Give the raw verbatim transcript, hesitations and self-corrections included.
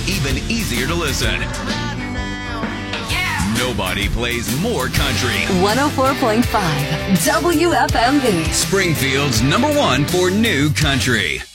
even easier to listen. Nobody plays more country. one oh four point five W F M B. Springfield's number one for new country.